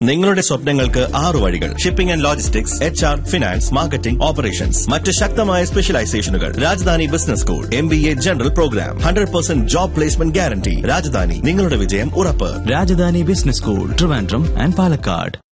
നിങ്ങളുടെ സ്വപ്നങ്ങൾക്ക് 6 വഴികൾ. Shipping and logistics, HR, finance, marketing, operations. മറ്റ് ശക്തമായ സ്പെഷ്യലൈസേഷനുകൾ. Rajdhani business school, MBA general programme, 100% job placement guarantee. Rajdhani, നിങ്ങളുടെ വിജയം ഉറപ്പ്. Rajdhani business school, Trivandrum and Palakkad.